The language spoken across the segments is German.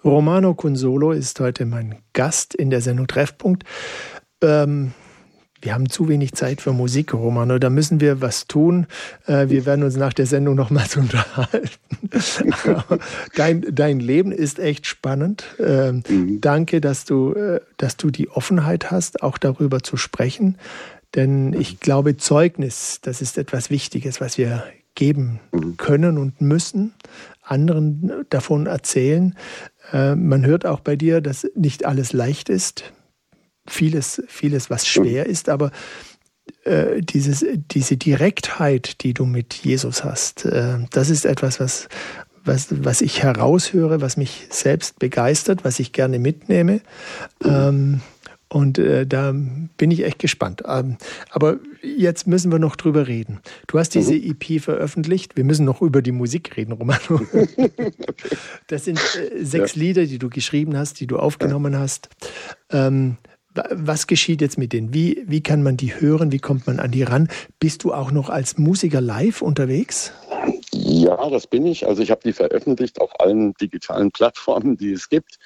Romano Consolo ist heute mein Gast in der Sendung Treffpunkt. Wir haben zu wenig Zeit für Musik, Romano. Da müssen wir was tun. Wir werden uns nach der Sendung nochmals unterhalten. Dein Leben ist echt spannend. Danke, dass du die Offenheit hast, auch darüber zu sprechen. Denn ich glaube, Zeugnis, das ist etwas Wichtiges, was wir geben können und müssen, anderen davon erzählen. Man hört auch bei dir, dass nicht alles leicht ist. Vieles, was schwer ist, aber diese Direktheit, die du mit Jesus hast, das ist etwas, was ich heraushöre, was mich selbst begeistert, was ich gerne mitnehme. Und da bin ich echt gespannt. Aber jetzt müssen wir noch drüber reden. Du hast diese EP veröffentlicht. Wir müssen noch über die Musik reden, Romano. Das sind 6 Lieder, die du geschrieben hast, die du aufgenommen hast. Was geschieht jetzt mit denen? Wie kann man die hören? Wie kommt man an die ran? Bist du auch noch als Musiker live unterwegs? Ja, das bin ich. Also ich habe die veröffentlicht auf allen digitalen Plattformen, die es gibt.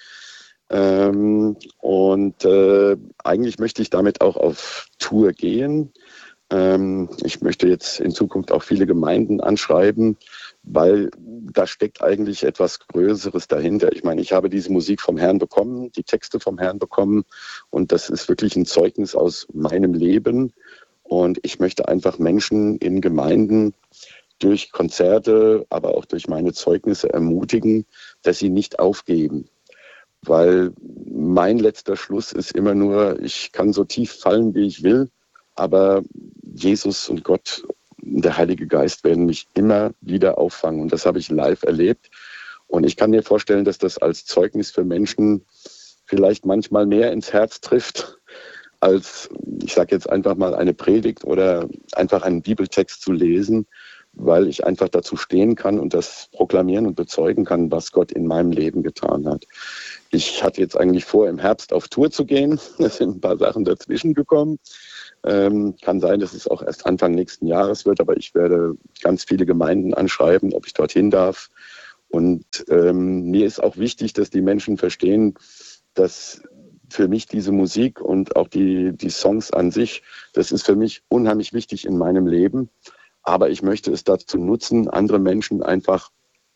Eigentlich möchte ich damit auch auf Tour gehen. Ich möchte jetzt in Zukunft auch viele Gemeinden anschreiben, weil da steckt eigentlich etwas Größeres dahinter. Ich meine, ich habe diese Musik vom Herrn bekommen, die Texte vom Herrn bekommen und das ist wirklich ein Zeugnis aus meinem Leben. Und ich möchte einfach Menschen in Gemeinden durch Konzerte, aber auch durch meine Zeugnisse ermutigen, dass sie nicht aufgeben. Weil mein letzter Schluss ist immer nur, ich kann so tief fallen, wie ich will, aber Jesus und Gott, der Heilige Geist werden mich immer wieder auffangen. Und das habe ich live erlebt. Und ich kann mir vorstellen, dass das als Zeugnis für Menschen vielleicht manchmal mehr ins Herz trifft, als, ich sage jetzt einfach mal, eine Predigt oder einfach einen Bibeltext zu lesen, weil ich einfach dazu stehen kann und das proklamieren und bezeugen kann, was Gott in meinem Leben getan hat. Ich hatte jetzt eigentlich vor, im Herbst auf Tour zu gehen. Es sind ein paar Sachen dazwischen gekommen. Kann sein, dass es auch erst Anfang nächsten Jahres wird, aber ich werde ganz viele Gemeinden anschreiben, ob ich dorthin darf. Und mir ist auch wichtig, dass die Menschen verstehen, dass für mich diese Musik und auch die Songs an sich, das ist für mich unheimlich wichtig in meinem Leben. Aber ich möchte es dazu nutzen, andere Menschen einfach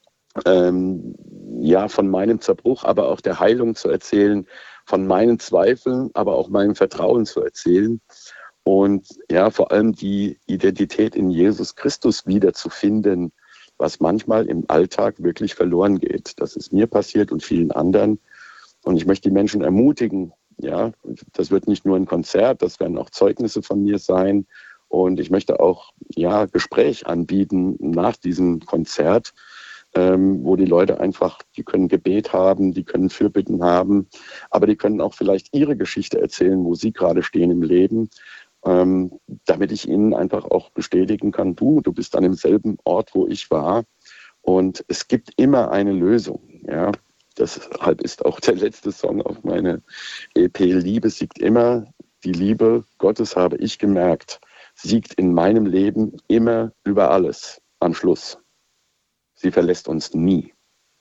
von meinem Zerbruch, aber auch der Heilung zu erzählen, von meinen Zweifeln, aber auch meinem Vertrauen zu erzählen und ja, vor allem die Identität in Jesus Christus wiederzufinden, was manchmal im Alltag wirklich verloren geht. Das ist mir passiert und vielen anderen. Und ich möchte die Menschen ermutigen, ja, das wird nicht nur ein Konzert, das werden auch Zeugnisse von mir sein. Und ich möchte auch Gespräch anbieten nach diesem Konzert, wo die Leute einfach, die können Gebet haben, die können Fürbitten haben, aber die können auch vielleicht ihre Geschichte erzählen, wo sie gerade stehen im Leben, damit ich ihnen einfach auch bestätigen kann, du bist an demselben Ort, wo ich war und es gibt immer eine Lösung. Ja? Deshalb ist auch der letzte Song auf meine EP Liebe siegt immer. Die Liebe Gottes, habe ich gemerkt, siegt in meinem Leben immer über alles am Schluss. Sie verlässt uns nie.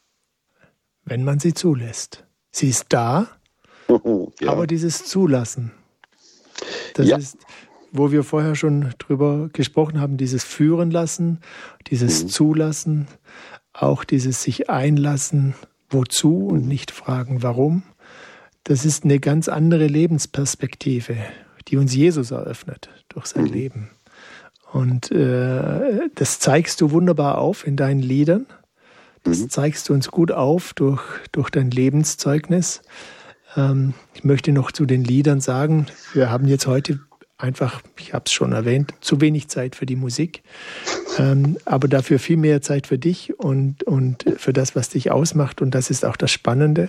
Wenn man sie zulässt. Sie ist da, aber dieses Zulassen, das ist, wo wir vorher schon drüber gesprochen haben, dieses Führen lassen, dieses Zulassen, auch dieses sich einlassen, wozu und nicht fragen, warum. Das ist eine ganz andere Lebensperspektive, die uns Jesus eröffnet durch sein Leben. Und das zeigst du wunderbar auf in deinen Liedern. Das zeigst du uns gut auf durch dein Lebenszeugnis. Ich möchte noch zu den Liedern sagen, wir haben jetzt heute einfach, ich habe es schon erwähnt, zu wenig Zeit für die Musik, aber dafür viel mehr Zeit für dich und für das, was dich ausmacht. Und das ist auch das Spannende.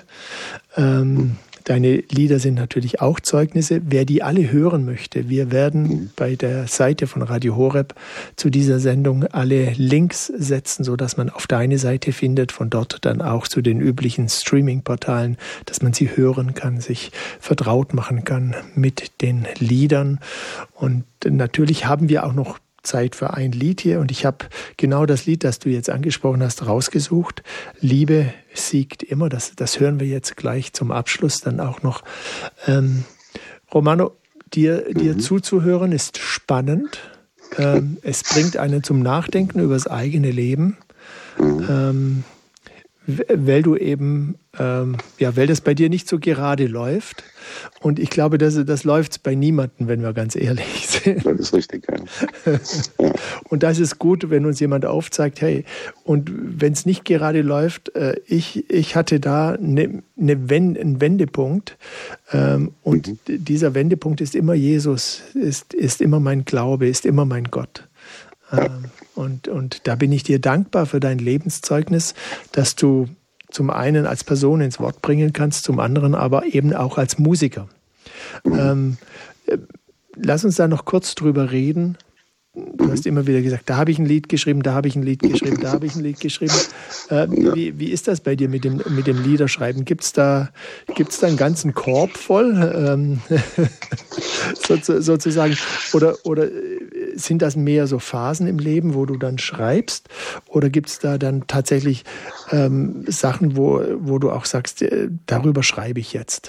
Deine Lieder sind natürlich auch Zeugnisse. Wer die alle hören möchte, wir werden bei der Seite von Radio Horeb zu dieser Sendung alle Links setzen, sodass man auf deine Seite findet, von dort dann auch zu den üblichen Streaming-Portalen, dass man sie hören kann, sich vertraut machen kann mit den Liedern. Und natürlich haben wir auch noch Zeit für ein Lied hier und ich habe genau das Lied, das du jetzt angesprochen hast, rausgesucht. Liebe siegt immer. Das hören wir jetzt gleich zum Abschluss dann auch noch. Romano, dir zuzuhören ist spannend. Es bringt einen zum Nachdenken über das eigene Leben. Weil du eben, weil das bei dir nicht so gerade läuft. Und ich glaube, das läuft bei niemandem, wenn wir ganz ehrlich sind. Das ist richtig, ja. Und das ist gut, wenn uns jemand aufzeigt, hey, und wenn es nicht gerade läuft, ich hatte da einen Wendepunkt. Und dieser Wendepunkt ist immer Jesus, ist immer mein Glaube, ist immer mein Gott. Und da bin ich dir dankbar für dein Lebenszeugnis, dass du zum einen als Person ins Wort bringen kannst, zum anderen aber eben auch als Musiker. Lass uns da noch kurz drüber reden. Du hast immer wieder gesagt, da habe ich ein Lied geschrieben, da habe ich ein Lied geschrieben, da habe ich ein Lied geschrieben. Wie ist das bei dir mit dem Liederschreiben? Gibt's da einen ganzen Korb voll, sozusagen? Oder sind das mehr so Phasen im Leben, wo du dann schreibst? Oder gibt es da dann tatsächlich Sachen, wo du auch sagst, darüber schreibe ich jetzt?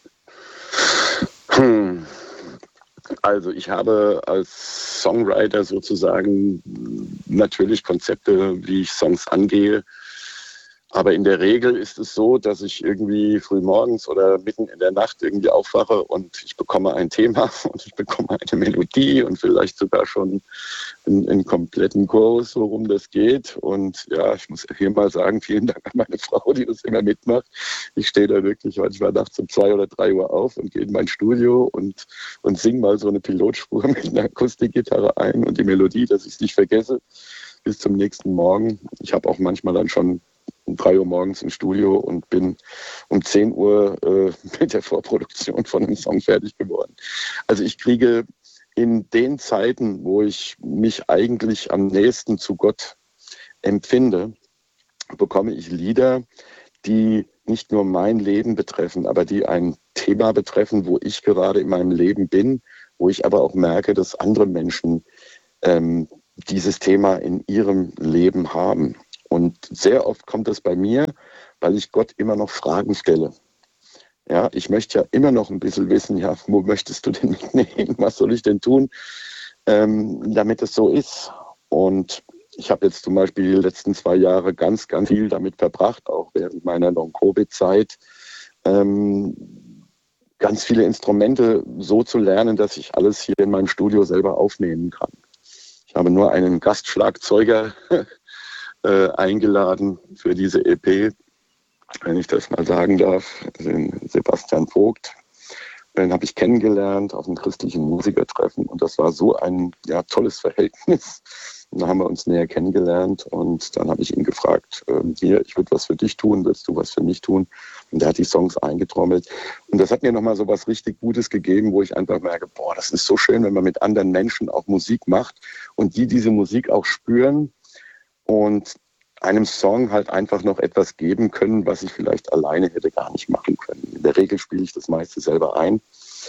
Also ich habe als Songwriter sozusagen natürlich Konzepte, wie ich Songs angehe. Aber in der Regel ist es so, dass ich irgendwie früh morgens oder mitten in der Nacht irgendwie aufwache und ich bekomme ein Thema und ich bekomme eine Melodie und vielleicht sogar schon einen kompletten Chorus, worum das geht. Und ja, ich muss hier mal sagen, vielen Dank an meine Frau, die das immer mitmacht. Ich stehe da wirklich manchmal nachts um 2 oder 3 Uhr auf und gehe in mein Studio und singe mal so eine Pilotspur mit einer Akustikgitarre ein und die Melodie, dass ich es nicht vergesse, bis zum nächsten Morgen. Ich habe auch manchmal dann schon um 3 Uhr morgens im Studio und bin um 10 Uhr mit der Vorproduktion von einem Song fertig geworden. Also ich kriege in den Zeiten, wo ich mich eigentlich am nächsten zu Gott empfinde, bekomme ich Lieder, die nicht nur mein Leben betreffen, aber die ein Thema betreffen, wo ich gerade in meinem Leben bin, wo ich aber auch merke, dass andere Menschen dieses Thema in ihrem Leben haben. Und sehr oft kommt das bei mir, weil ich Gott immer noch Fragen stelle. Ja, ich möchte ja immer noch ein bisschen wissen, ja, wo möchtest du denn mitnehmen? Was soll ich denn tun, damit es so ist? Und ich habe jetzt zum Beispiel die letzten 2 Jahre ganz, ganz viel damit verbracht, auch während meiner Long-Covid-Zeit, ganz viele Instrumente so zu lernen, dass ich alles hier in meinem Studio selber aufnehmen kann. Ich habe nur einen Gastschlagzeuger eingeladen für diese EP, wenn ich das mal sagen darf, den Sebastian Vogt. Den habe ich kennengelernt auf einem christlichen Musikertreffen und das war so ein tolles Verhältnis. Und da haben wir uns näher kennengelernt und dann habe ich ihn gefragt, hier, ich würde was für dich tun, willst du was für mich tun? Und er hat die Songs eingetrommelt. Und das hat mir nochmal so was richtig Gutes gegeben, wo ich einfach merke, boah, das ist so schön, wenn man mit anderen Menschen auch Musik macht und die diese Musik auch spüren und einem Song halt einfach noch etwas geben können, was ich vielleicht alleine hätte gar nicht machen können. In der Regel spiele ich das meiste selber ein.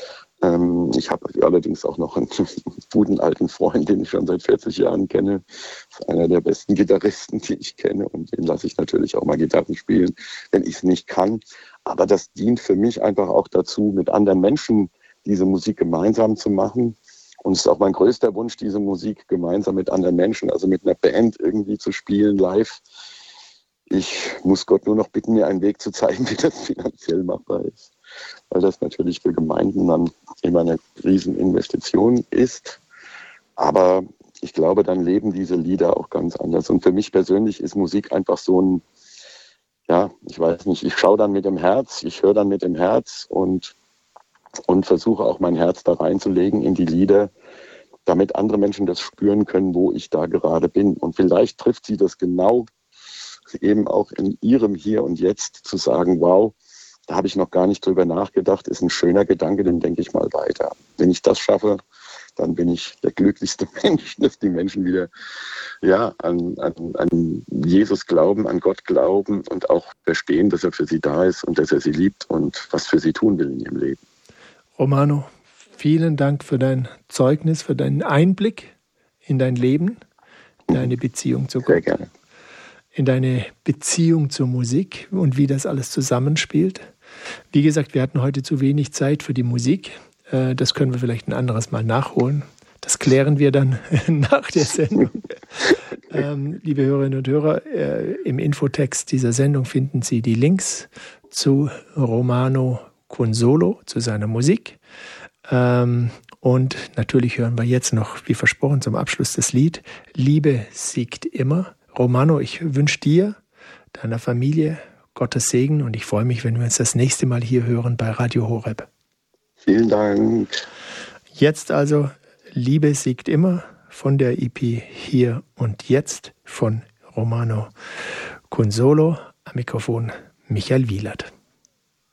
Ich habe allerdings auch noch einen guten alten Freund, den ich schon seit 40 Jahren kenne. Das ist einer der besten Gitarristen, die ich kenne. Und den lasse ich natürlich auch mal Gitarren spielen, wenn ich es nicht kann. Aber das dient für mich einfach auch dazu, mit anderen Menschen diese Musik gemeinsam zu machen. Und es ist auch mein größter Wunsch, diese Musik gemeinsam mit anderen Menschen, also mit einer Band irgendwie zu spielen, live. Ich muss Gott nur noch bitten, mir einen Weg zu zeigen, wie das finanziell machbar ist. Weil das natürlich für Gemeinden dann immer eine Rieseninvestition ist. Aber ich glaube, dann leben diese Lieder auch ganz anders. Und für mich persönlich ist Musik einfach so ein, ich weiß nicht, ich schaue dann mit dem Herz, ich höre dann mit dem Herz und versuche auch mein Herz da reinzulegen in die Lieder, damit andere Menschen das spüren können, wo ich da gerade bin. Und vielleicht trifft sie das genau eben auch in ihrem Hier und Jetzt zu sagen, wow, da habe ich noch gar nicht drüber nachgedacht, ist ein schöner Gedanke, den denke ich mal weiter. Wenn ich das schaffe, dann bin ich der glücklichste Mensch, dass die Menschen wieder an Jesus glauben, an Gott glauben und auch verstehen, dass er für sie da ist und dass er sie liebt und was für sie tun will in ihrem Leben. Romano, vielen Dank für dein Zeugnis, für deinen Einblick in dein Leben, deine Beziehung zu Gott. Sehr gerne. In deine Beziehung zur Musik und wie das alles zusammenspielt. Wie gesagt, wir hatten heute zu wenig Zeit für die Musik. Das können wir vielleicht ein anderes Mal nachholen. Das klären wir dann nach der Sendung. Liebe Hörerinnen und Hörer, im Infotext dieser Sendung finden Sie die Links zu Romano Consolo, zu seiner Musik. Und natürlich hören wir jetzt noch, wie versprochen, zum Abschluss das Lied Liebe siegt immer. Romano, ich wünsche dir, deiner Familie Gottes Segen und ich freue mich, wenn wir uns das nächste Mal hier hören bei Radio Horeb. Vielen Dank. Jetzt also Liebe siegt immer von der EP Hier und Jetzt von Romano Consolo. Am Mikrofon Michael Wielert.